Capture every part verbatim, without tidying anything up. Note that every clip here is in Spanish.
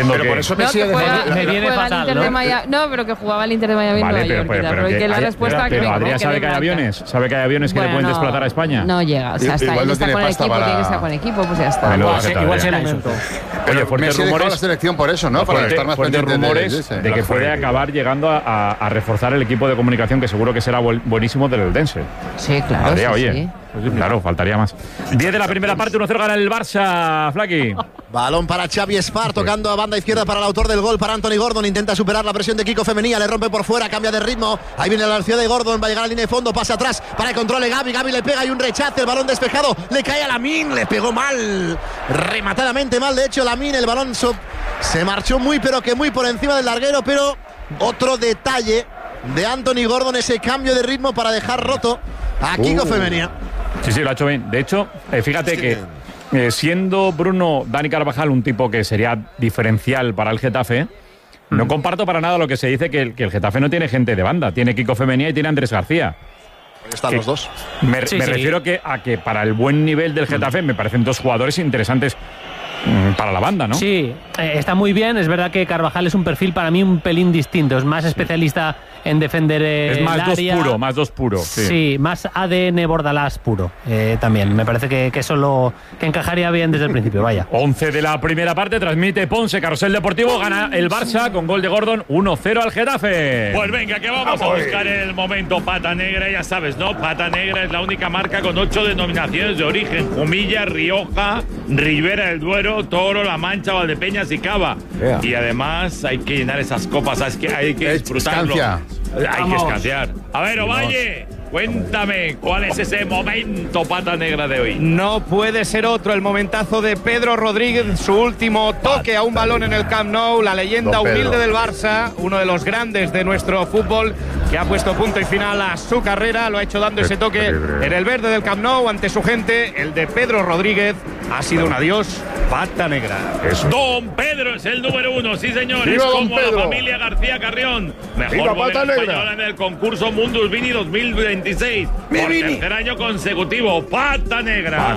Diciendo pero que, por eso me no, sigue juega, me viene fatal, ¿no? Miami, no, pero que jugaba el Inter de Miami vale, en Nueva pero, York. pero, pero, que, que la hay, respuesta pero, que pero me, Adrián que sabe que hay blanca. aviones, sabe que hay aviones que bueno, le pueden desplazar a España. No llega, o sea, está, igual él no está tiene con el pasta equipo, para... tiene que estar con el equipo, pues ya está. Vale, Igual, Igual, igual se Adrián. alimento. Oye, fuertes Messi dejó la rumores, selección por eso, ¿no? Para fuerte, estar más fuertes pendiente rumores de, de, ese, de que la puede fuera. acabar llegando a, a, a reforzar el equipo de comunicación, que seguro que será bu- buenísimo del Eldense. Sí, claro. Adrián, sí, oye, sí. pues claro, faltaría más. diez de la primera parte, uno cero gana el Barça, Flaky. Balón para Xavi Espar, tocando a banda izquierda para el autor del gol, para Anthony Gordon. Intenta superar la presión de Kiko Femenía, le rompe por fuera, cambia de ritmo. Ahí viene la velocidad de Gordon, va a llegar a la línea de fondo, pasa atrás para el control de Gavi. Gavi le pega y un rechace, el balón despejado, le cae a Lamine, le pegó mal, rematadamente mal. De hecho, Lamine, el balón so- se marchó muy, pero que muy por encima del larguero. Pero otro detalle de Anthony Gordon, ese cambio de ritmo para dejar roto a Kiko Uh. Femenía. Sí, sí, lo ha hecho bien. De hecho, eh, fíjate que eh, siendo Bruno Dani Carvajal un tipo que sería diferencial para el Getafe, mm. no comparto para nada lo que se dice que el, que el Getafe no tiene gente de banda. Tiene Kiko Femenía y tiene Andrés García. Ahí están que, los dos. Me, sí, me sí. refiero que, a que para el buen nivel del Getafe mm. me parecen dos jugadores interesantes mm, para la banda, ¿no? Sí, eh, está muy bien. Es verdad que Carvajal es un perfil para mí un pelín distinto. Es más especialista en defender eh, Es más el dos área. puro, más dos puro. Sí, Sí, más A D N Bordalás puro eh, también. Me parece que, que eso lo que encajaría bien desde el principio, vaya. once de la primera parte, transmite Ponce, Carrusel Deportivo, gana el Barça con gol de Gordon, uno cero al Getafe. Pues venga, que vamos a buscar el momento Pata Negra, ya sabes, ¿no? Pata Negra es la única marca con ocho denominaciones de origen: Jumilla, Rioja, Ribera del Duero, Toro, La Mancha, Valdepeñas y Cava. Yeah. Y además hay que llenar esas copas, ¿sabes? Que hay que disfrutarlo. Escancia. Hay Vamos. que escanciar. A ver, Ovalle, cuéntame, ¿cuál es ese momento Pata Negra de hoy? No puede ser otro, el momentazo de Pedro Rodríguez, su último toque a un balón en el Camp Nou, la leyenda Don Pedro. humilde del Barça, uno de los grandes de nuestro fútbol, que ha puesto punto y final a su carrera, lo ha hecho dando ese toque en el verde del Camp Nou ante su gente. El de Pedro Rodríguez ha sido un adiós Pata Negra. Eso. Don Pedro es el número uno, sí señores, ¡Viva Don como Pedro! la familia García Carrión. Mejor ¡Viva modelo Pata Negra! española en el concurso Mundus Vini dos mil veintiséis. Por tercer año consecutivo, Pata Negra.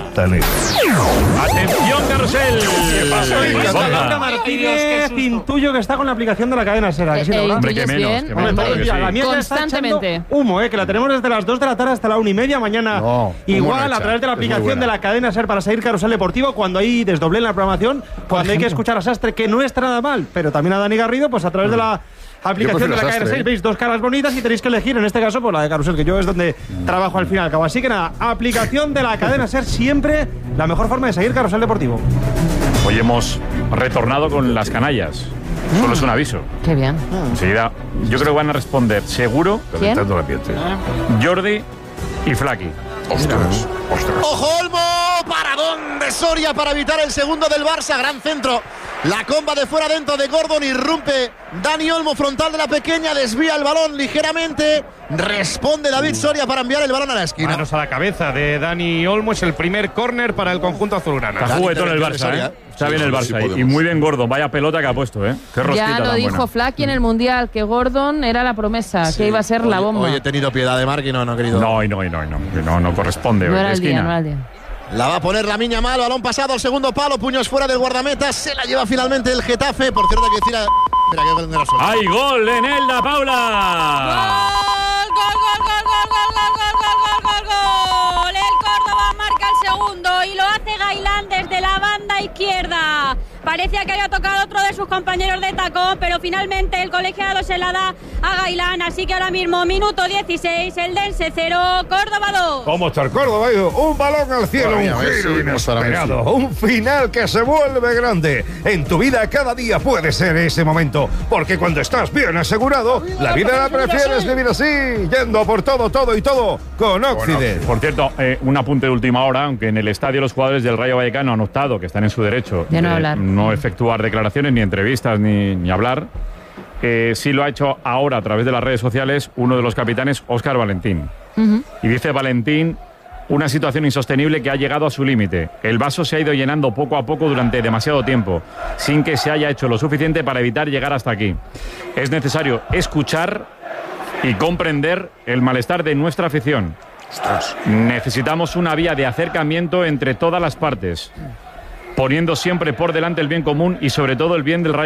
Atención, Carrusel. Borja Martínez, intuyo que está con la aplicación de la cadena Sera. Que sí, Eh, ¿verdad? Hombre, que ¿intuyes menos, bien? que menos, Hombre, claro que sí. La mía ya está Constantemente. echando humo, eh, que la tenemos desde las dos de la tarde hasta la una y media mañana. No, Igual humo no a través de la echa, es muy aplicación buena. de la cadena Ser para seguir Carrusel Deportivo, cuando hay desdoblé en la programación, cuando hay que escuchar a Sastre, que no está nada mal, pero también a Dani Garrido, pues a través de la aplicación de prefiero la cadena Sastre, Ser ¿eh? veis dos caras bonitas y tenéis que elegir, en este caso, pues la de Carrusel, que yo es donde trabajo al fin y al cabo. Así que nada, aplicación de la cadena Ser, siempre la mejor forma de seguir Carrusel Deportivo. Hoy hemos retornado con las canallas. Solo es un aviso. Qué bien. Enseguida, yo creo que van a responder seguro ¿Quién? Calentando el ambiente. Jordi y Flaky. Ostras, ostras. ¡Ojo, Olmo! Paradón de Soria para evitar el segundo del Barça. Gran centro. La comba de fuera dentro de Gordon. Irrumpe Dani Olmo, frontal de la pequeña. Desvía el balón ligeramente. Responde David Soria para enviar el balón a la esquina. Manos a la cabeza de Dani Olmo, es el primer córner para el conjunto azulgrana. Está juguetón el Barça, Soria. ¿eh? Está Sí, bien el sí, Barça. sí y- y podemos. muy bien Gordon. Vaya pelota que ha puesto, ¿eh? Qué rosquita Ya lo tan dijo buena. Flaky en el Mundial, que Gordon era la promesa, que iba a ser la Hoy- bomba. Hoy he tenido piedad de Marc y no, no he querido. No, y no, y no, y no. que No, no corresponde. no hoy. era el Esquina. día, no era el día. La va a poner la Miña mal, balón pasado al segundo palo, puños fuera del guardameta, se la lleva finalmente el Getafe. Por cierto, hay que decir a... Mira, qué gol de la Soria. ¡Hay gol en Elda, Paula! Gol, gol, gol, gol, gol, gol, gol, gol, gol, gol, gol. El Córdoba marca el segundo y lo hace Gailán desde la banda izquierda. Parecía que había tocado otro de sus compañeros de tacón, pero finalmente el colegiado se la da a Gailán. Así que ahora mismo, minuto dieciséis, el Dense cero, Córdoba dos. ¿Cómo está el Córdoba? Ido? Un balón al cielo, Para un Messi, giro pues para inesperado, Messi. un final que se vuelve grande. En tu vida cada día puede ser ese momento, porque cuando estás bien asegurado, la vida la prefieres vivir así, yendo por todo, todo y todo con Occident. Por cierto, eh, un apunte de última hora, aunque en el estadio los jugadores del Rayo Vallecano han optado, que están en su derecho, De no hablar. no efectuar declaraciones, ni entrevistas, ni, ni hablar, eh, sí lo ha hecho ahora a través de las redes sociales uno de los capitanes, Óscar Valentín. Ujú. Y dice Valentín, una situación insostenible que ha llegado a su límite. El vaso se ha ido llenando poco a poco durante demasiado tiempo, sin que se haya hecho lo suficiente para evitar llegar hasta aquí. Es necesario escuchar y comprender el malestar de nuestra afición. Necesitamos una vía de acercamiento entre todas las partes, poniendo siempre por delante el bien común y sobre todo el bien del Rayo